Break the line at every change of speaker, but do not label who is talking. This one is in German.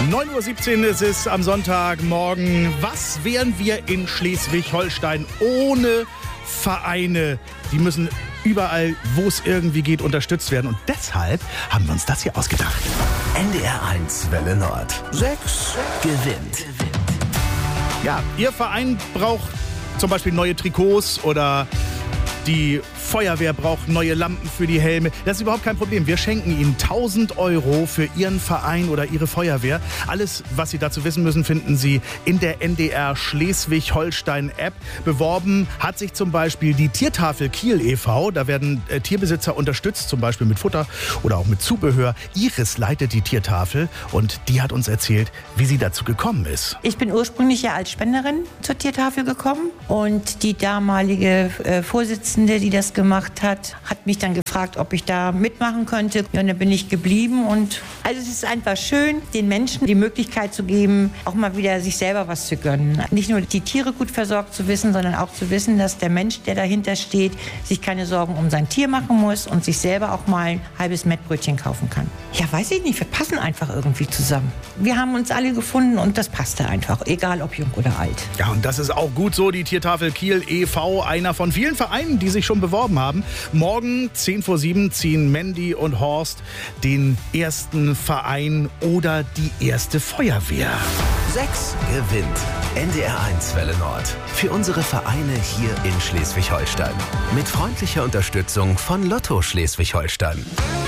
9:17 Uhr ist es am Sonntagmorgen. Was wären wir in Schleswig-Holstein ohne Vereine? Die müssen überall, wo es irgendwie geht, unterstützt werden. Und deshalb haben wir uns das hier ausgedacht.
NDR 1 Welle Nord. 6 gewinnt.
Ja, Ihr Verein braucht zum Beispiel neue Trikots oder die Feuerwehr braucht neue Lampen für die Helme. Das ist überhaupt kein Problem. Wir schenken Ihnen 1.000 € für Ihren Verein oder Ihre Feuerwehr. Alles, was Sie dazu wissen müssen, finden Sie in der NDR Schleswig-Holstein-App. Beworben hat sich zum Beispiel die Tiertafel Kiel e.V. Da werden Tierbesitzer unterstützt, zum Beispiel mit Futter oder auch mit Zubehör. Iris leitet die Tiertafel und die hat uns erzählt, wie sie dazu gekommen ist.
Ich bin ursprünglich ja als Spenderin zur Tiertafel gekommen und die damalige Vorsitzende, die das gemacht hat, hat mich dann gefragt, ob ich da mitmachen könnte. Ja, und dann bin ich geblieben. Und also es ist einfach schön, den Menschen die Möglichkeit zu geben, auch mal wieder sich selber was zu gönnen. Nicht nur die Tiere gut versorgt zu wissen, sondern auch zu wissen, dass der Mensch, der dahinter steht, sich keine Sorgen um sein Tier machen muss und sich selber auch mal ein halbes Mettbrötchen kaufen kann. Ja, weiß ich nicht, wir passen einfach irgendwie zusammen. Wir haben uns alle gefunden und das passte einfach, egal ob jung oder alt.
Ja, und das ist auch gut so, die Tiertafel Kiel e.V., einer von vielen Vereinen, die sich schon beworben haben. Morgen 6:50 ziehen Mandy und Horst den ersten Verein oder die erste Feuerwehr.
6 gewinnt. NDR 1 Welle Nord. Für unsere Vereine hier in Schleswig-Holstein. Mit freundlicher Unterstützung von Lotto Schleswig-Holstein.